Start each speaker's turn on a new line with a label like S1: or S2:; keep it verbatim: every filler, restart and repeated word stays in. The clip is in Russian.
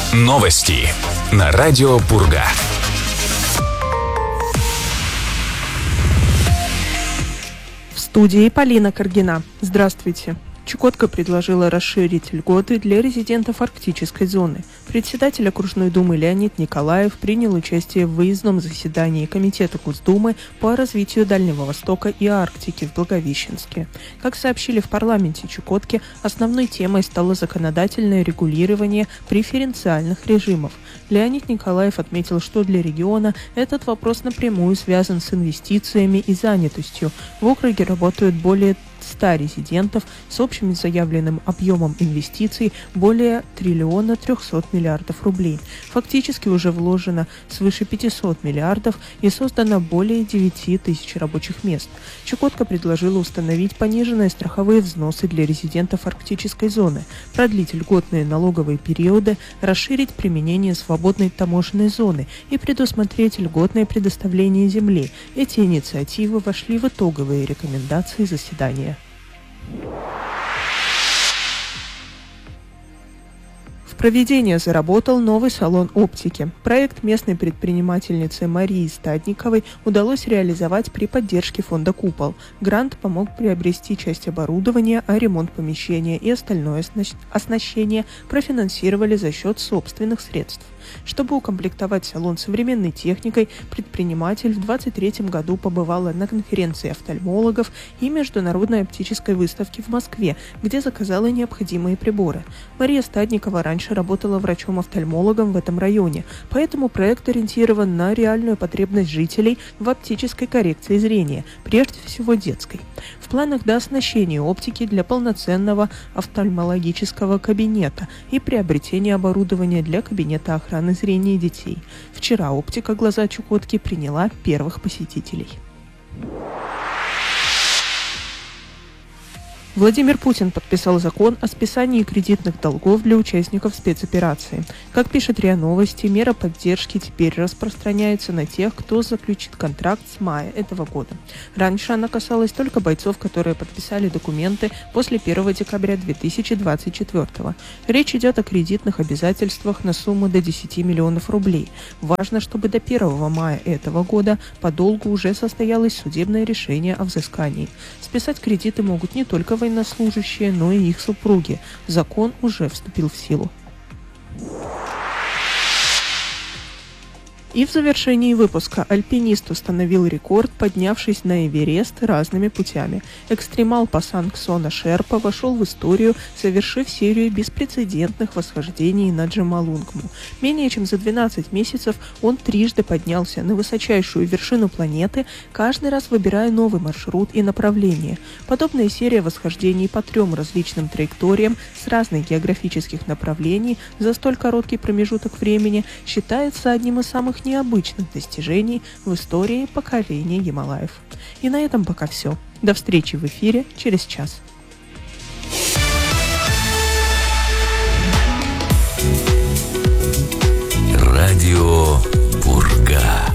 S1: Новости на радио Пурга.
S2: В студии Полина Каргина. Здравствуйте. Чукотка предложила расширить льготы для резидентов арктической зоны. Председатель окружной думы Леонид Николаев принял участие в выездном заседании Комитета Госдумы по развитию Дальнего Востока и Арктики в Благовещенске. Как сообщили в парламенте Чукотки, основной темой стало законодательное регулирование преференциальных режимов. Леонид Николаев отметил, что для региона этот вопрос напрямую связан с инвестициями и занятостью. В округе работают более ста резидентов с общим заявленным объемом инвестиций более триллиона трехсот миллиардов рублей. Фактически уже вложено свыше пятисот миллиардов и создано более девяти тысяч рабочих мест. Чукотка предложила установить пониженные страховые взносы для резидентов арктической зоны, продлить льготные налоговые периоды, расширить применение свободной таможенной зоны и предусмотреть льготное предоставление земли. Эти инициативы вошли в итоговые рекомендации заседания. В проведение заработал новый салон оптики. Проект местной предпринимательницы Марии Стадниковой удалось реализовать при поддержке фонда «Купол». Грант помог приобрести часть оборудования, а ремонт помещения и остальное оснащение профинансировали за счет собственных средств. Чтобы укомплектовать салон современной техникой, предприниматель в двадцать третьем году побывала на конференции офтальмологов и международной оптической выставке в Москве, где заказала необходимые приборы. Мария Стадникова раньше работала врачом-офтальмологом в этом районе, поэтому проект ориентирован на реальную потребность жителей в оптической коррекции зрения, прежде всего детской. В планах дооснащения оптики для полноценного офтальмологического кабинета и приобретения оборудования для кабинета охраны зрения детей. Вчера оптика «Глаза Чукотки» приняла первых посетителей. Владимир Путин подписал закон о списании кредитных долгов для участников спецоперации. Как пишет РИА Новости, мера поддержки теперь распространяется на тех, кто заключит контракт с мая этого года. Раньше она касалась только бойцов, которые подписали документы после первого декабря две тысячи двадцать четвёртого. Речь идет о кредитных обязательствах на сумму до десяти миллионов рублей. Важно, чтобы до первого мая этого года по долгу уже состоялось судебное решение о взыскании. Списать кредиты могут не только военнослужащие, но и их супруги. Закон уже вступил в силу. И в завершении выпуска альпинист установил рекорд, поднявшись на Эверест разными путями. Экстремал Пасанг Сона Шерпа вошел в историю, совершив серию беспрецедентных восхождений на Джомолунгму. Менее чем за двенадцать месяцев он трижды поднялся на высочайшую вершину планеты, каждый раз выбирая новый маршрут и направление. Подобная серия восхождений по трем различным траекториям с разных географических направлений за столь короткий промежуток времени считается одним из самых необычных достижений в истории покорения Гималаев. И на этом пока все. До встречи в эфире через час.
S1: Радио Пурга.